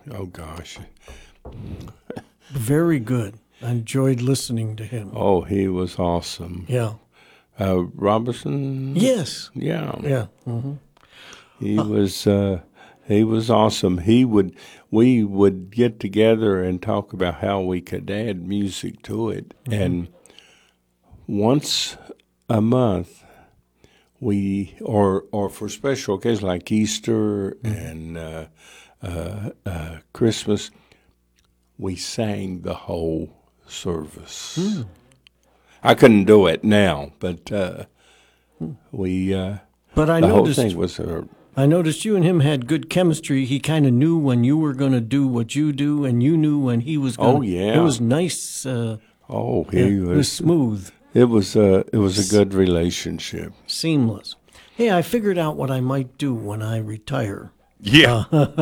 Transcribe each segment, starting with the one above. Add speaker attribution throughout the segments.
Speaker 1: Oh, gosh.
Speaker 2: Very good. I enjoyed listening to him.
Speaker 1: Oh, he was awesome.
Speaker 2: Yeah.
Speaker 1: Robertson?
Speaker 2: Yes.
Speaker 1: Yeah.
Speaker 2: Yeah. Mm-hmm.
Speaker 1: He was awesome. We would get together and talk about how we could add music to it.
Speaker 2: Mm-hmm.
Speaker 1: And once a month, or for special occasions like Easter and Christmas, we sang the whole service. I couldn't do it now, but we.
Speaker 2: But
Speaker 1: the whole thing was
Speaker 2: I noticed you and him had good chemistry. He kind of knew when you were going to do what you do, and you knew when he was going.
Speaker 1: Oh, yeah.
Speaker 2: It was nice.
Speaker 1: he
Speaker 2: It was smooth,
Speaker 1: It was a good relationship.
Speaker 2: seamless. Hey, I figured out what I might do when I retire.
Speaker 3: Yeah.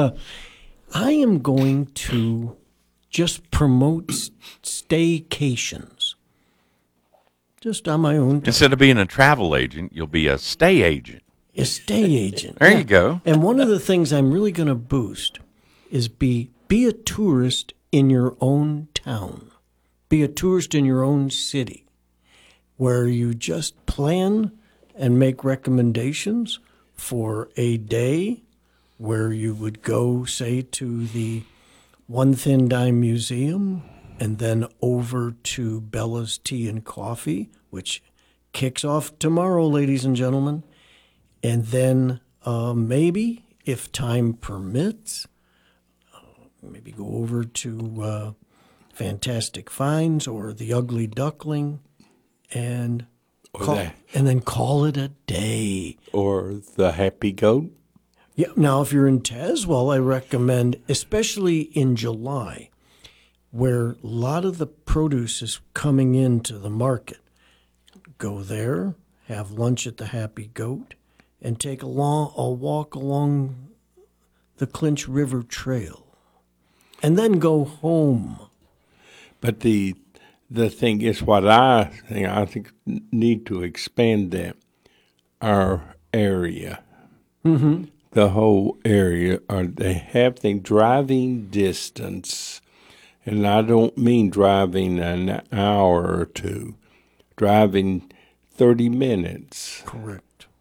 Speaker 2: I am going to just promote staycations. Just on my own time.
Speaker 3: Instead of being a travel agent, you'll be a stay agent.
Speaker 2: A stay agent.
Speaker 3: There you go.
Speaker 2: And one of the things I'm really going to boost is be a tourist in your own town. Be a tourist in your own city, where you just plan and make recommendations for a day where you would go, say, to the One Thin Dime Museum and then over to Bella's Tea and Coffee, which kicks off tomorrow, ladies and gentlemen. And then maybe, if time permits, maybe go over to Fantastic Finds or The Ugly Duckling and then call it a day.
Speaker 1: Or the Happy Goat.
Speaker 2: Yeah. Now, if you're in Tazewell, I recommend, especially in July, where a lot of the produce is coming into the market, go there, have lunch at the Happy Goat, and take a walk along the Clinch River Trail, and then go home.
Speaker 1: But the thing is, what I think need to expand that our area, the whole area, they have the driving distance, and I don't mean driving an hour or two, driving 30 minutes.
Speaker 2: Correct.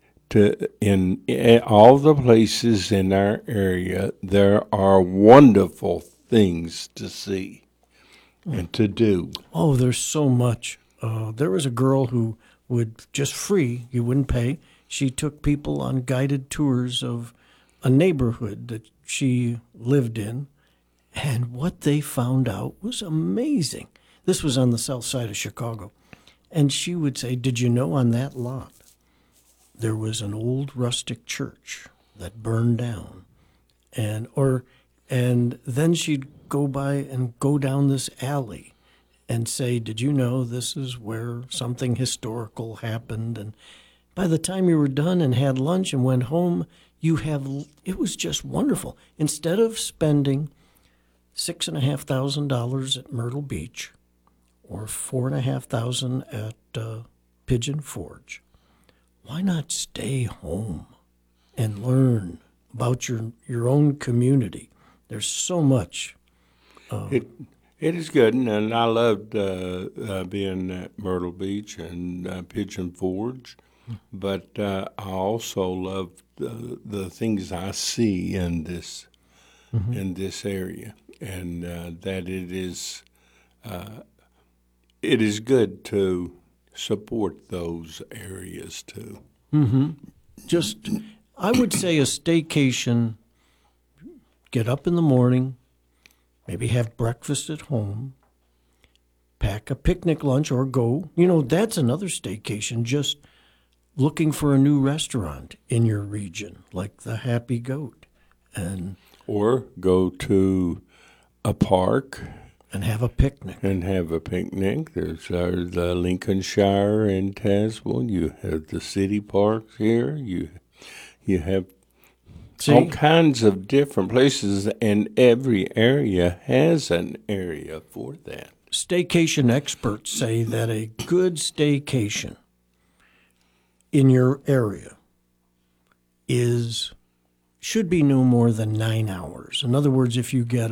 Speaker 1: In all the places in our area, there are wonderful things to see and to do.
Speaker 2: Oh, there's so much. There was a girl who would just free, you wouldn't pay. She took people on guided tours of a neighborhood that she lived in, and what they found out was amazing. This was on the south side of Chicago. And she would say, did you know on that lot there was an old rustic church that burned down? And then she'd go by and go down this alley and say, did you know this is where something historical happened? And by the time you were done and had lunch and went home, it was just wonderful. Instead of spending $6,500 at Myrtle Beach or $4,500 at Pigeon Forge, why not stay home and learn about your own community? There's so much.
Speaker 1: It is good, and I loved being at Myrtle Beach and Pigeon Forge, but I also love the things I see in this area, and that it is good to support those areas too.
Speaker 2: Just, I would say a staycation, get up in the morning, maybe have breakfast at home, pack a picnic lunch or go. That's another staycation, just looking for a new restaurant in your region, like the Happy Goat.
Speaker 1: Or go to a park
Speaker 2: and have a picnic.
Speaker 1: There's the Lincolnshire in Tazewell. You have the city parks here. You have all kinds of different places, and every area has an area for that.
Speaker 2: Staycation experts say that a good staycation in your area should be no more than 9 hours. In other words, if you get